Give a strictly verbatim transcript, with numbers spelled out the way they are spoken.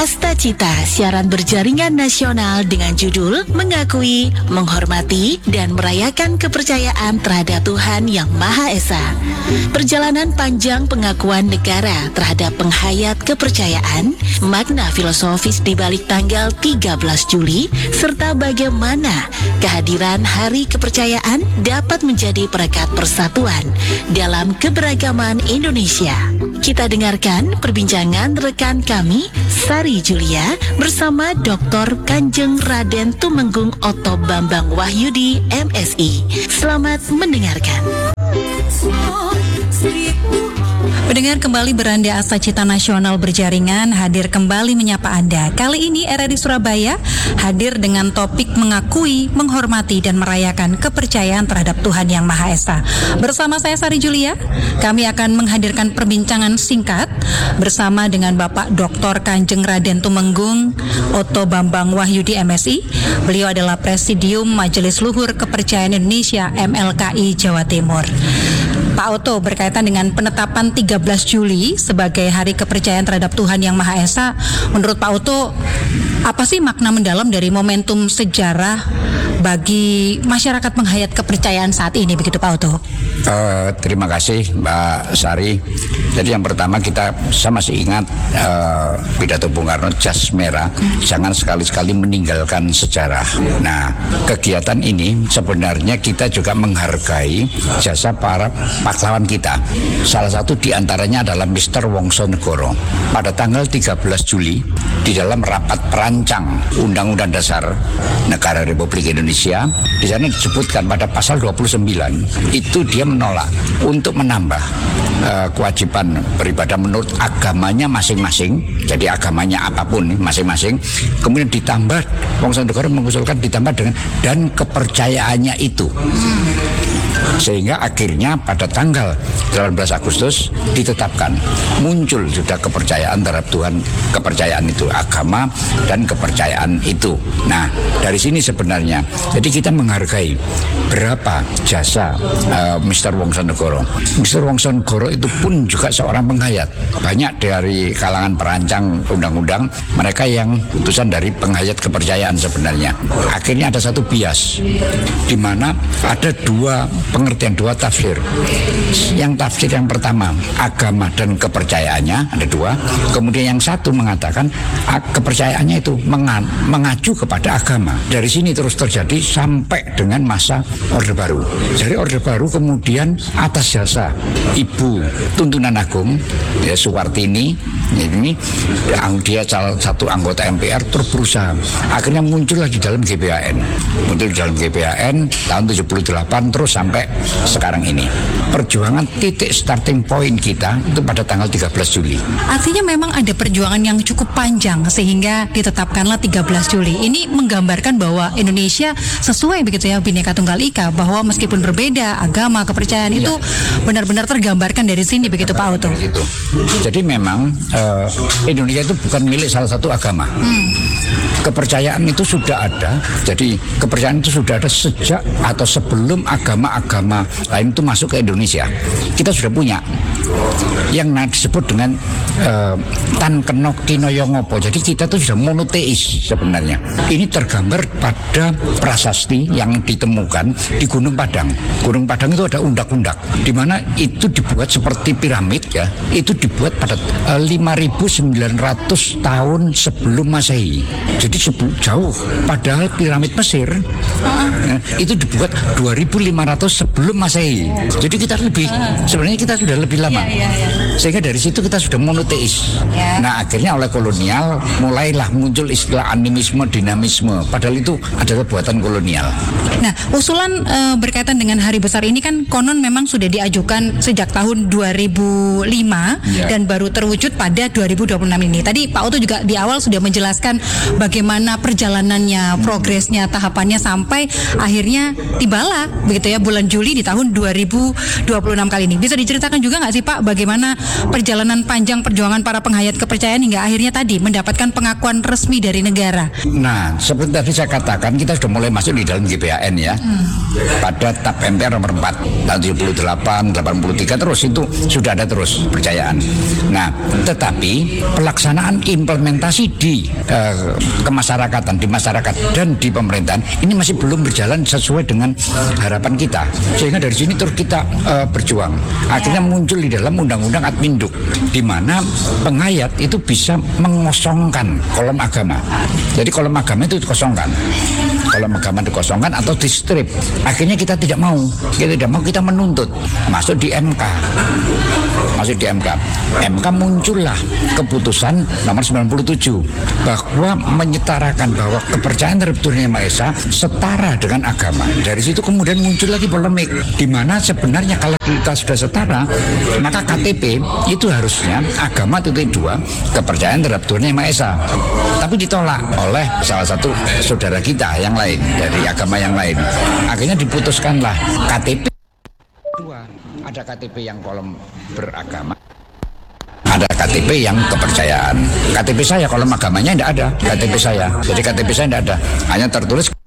Astacita, siaran berjaringan nasional dengan judul Mengakui, Menghormati, dan Merayakan Kepercayaan Terhadap Tuhan Yang Maha Esa. Perjalanan panjang pengakuan negara terhadap penghayat kepercayaan, makna filosofis di balik tanggal tiga belas Juli, serta bagaimana kehadiran Hari Kepercayaan dapat menjadi perekat persatuan dalam keberagaman Indonesia. Kita dengarkan perbincangan rekan kami, Sari Julia, bersama Doktor Kanjeng Raden Tumenggung Oto Bambang Wahyudi, M Si. Selamat mendengarkan. Pendengar, kembali beranda Astacita Nasional Berjaringan hadir kembali menyapa Anda. Kali ini R R I Surabaya hadir dengan topik Mengakui, Menghormati, dan Merayakan Kepercayaan Terhadap Tuhan Yang Maha Esa. Bersama saya Sari Julia, kami akan menghadirkan perbincangan singkat bersama dengan Bapak Doktor Kanjeng Raden Tumenggung Oto Bambang Wahyudi, M Si. Beliau adalah Presidium Majelis Luhur Kepercayaan Indonesia M L K I Jawa Timur. Pak Oto, berkaitan dengan penetapan tiga belas Juli sebagai Hari Kepercayaan Terhadap Tuhan Yang Maha Esa, menurut Pak Oto, apa sih makna mendalam dari momentum sejarah bagi masyarakat penghayat kepercayaan saat ini, begitu Pak Oto? Uh, terima kasih Mbak Sari. Jadi yang pertama, kita saya masih ingat uh, pidato Bung Karno, jas merah, jangan sekali-sekali meninggalkan sejarah. Nah, kegiatan ini sebenarnya kita juga menghargai jasa para pahlawan kita. Salah satu diantaranya adalah Mister Wongsonegoro. Pada tanggal tiga belas Juli, di dalam rapat perancang Undang-Undang Dasar Negara Republik Indonesia, di sana disebutkan pada pasal dua puluh sembilan, itu dia menolak untuk menambah uh, kewajiban beribadah menurut agamanya masing-masing. Jadi agamanya apapun masing-masing. Kemudian ditambah, Wongsonegoro mengusulkan ditambah dengan dan kepercayaannya itu. Sehingga akhirnya pada tanggal delapan belas Agustus ditetapkan, muncul sudah kepercayaan terhadap Tuhan, kepercayaan itu agama dan kepercayaan itu. Nah, dari sini sebenarnya jadi kita menghargai berapa jasa uh, Mister Wongsonegoro. Mister Wongsonegoro itu pun juga seorang penghayat. Banyak dari kalangan perancang undang-undang mereka yang utusan dari penghayat kepercayaan sebenarnya. Akhirnya ada satu bias di mana ada dua pengertian, dua tafsir. Yang tafsir yang pertama, agama dan kepercayaannya ada dua. Kemudian yang satu mengatakan kepercayaannya itu menga- mengacu kepada agama. Dari sini terus terjadi sampai dengan masa Orde Baru. Dari Orde Baru kemudian atas jasa Ibu Tuntunan Agung, ya, Suwartini, ini dia salah satu anggota M P R, terus berusaha. Akhirnya muncul lagi dalam G B H N. Muncul dalam G B H N tahun tujuh puluh delapan terus sampai sekarang ini. Perjuangan titik starting point kita itu pada tanggal tiga belas Juli. Artinya memang ada perjuangan yang cukup panjang sehingga ditetapkanlah tiga belas Juli. Ini menggambarkan bahwa Indonesia sesuai begitu ya, Bhinneka Tunggal Ika, bahwa meskipun berbeda agama, kepercayaan iya. itu benar-benar tergambarkan dari sini, begitu Pak Oto. Gitu. Jadi memang uh, Indonesia itu bukan milik salah satu agama. Hmm. Kepercayaan itu sudah ada. Jadi kepercayaan itu sudah ada sejak atau sebelum agama-agama lain itu masuk ke Indonesia. Kita sudah punya yang disebut dengan uh, Tan Kenok Kinoyo Ngopo. Jadi kita itu sudah monoteis sebenarnya. Ini tergambar pada prasasti yang ditemukan di Gunung Padang. Gunung Padang itu ada undak-undak di mana itu dibuat seperti piramid, ya. Itu dibuat pada uh, lima ribu sembilan ratus tahun sebelum Masehi. Jadi sebelum jauh, padahal piramid Mesir uh, itu dibuat dua ribu lima ratus sebelum Masehi. Jadi kita lebih sebenarnya kita sudah lebih lama. Ya, ya, ya. Sehingga dari situ kita sudah monoteis. Ya. Nah, akhirnya oleh kolonial mulailah muncul istilah animisme, dinamisme. Padahal itu adalah buatan kolonial. Nah, usulan e, berkaitan dengan hari besar ini kan konon memang sudah diajukan sejak tahun dua ribu lima ya. Dan baru terwujud pada dua ribu dua puluh enam ini. Tadi Pak Oto juga di awal sudah menjelaskan bagaimana perjalanannya, progresnya, tahapannya sampai akhirnya tibalah begitu ya bulan Juli di tahun dua ribu dua puluh enam kali ini. Bisa diceritakan juga nggak sih nih Pak, bagaimana perjalanan panjang perjuangan para penghayat kepercayaan hingga akhirnya tadi mendapatkan pengakuan resmi dari negara. Nah, seperti tadi saya katakan, kita sudah mulai masuk di dalam G B H N ya. Hmm. Pada T A P M P R nomor empat tahun tujuh puluh delapan, delapan puluh tiga terus itu sudah ada terus percayaan. Nah, tetapi pelaksanaan implementasi di uh, kemasyarakatan, di masyarakat dan di pemerintahan ini masih belum berjalan sesuai dengan harapan kita. Sehingga dari sini terus kita uh, berjuang. Akhirnya muncul di dalam Undang-Undang Adminduk, di mana penghayat itu bisa mengosongkan kolom agama. Jadi kolom agama itu dikosongkan, kolom agama dikosongkan atau di strip. Akhirnya kita tidak mau, kita tidak mau, kita menuntut masuk di M K, masuk di M K. M K muncullah keputusan nomor sembilan puluh tujuh bahwa menyetarakan bahwa kepercayaan terhadap Tuhan Yang Maha Esa setara dengan agama. Dari situ kemudian muncul lagi polemik, di mana sebenarnya kalau kita sudah setara, maka K T P itu harusnya agama titik dua, kepercayaan terhadap Tuhan Yang Maha Esa. Tapi ditolak oleh salah satu saudara kita yang lain dari agama yang lain. Akhirnya diputuskanlah K T P dua, ada K T P yang kolom beragama, ada K T P yang kepercayaan. K T P saya kolom agamanya tidak ada, K T P saya. Jadi K T P saya tidak ada, hanya tertulis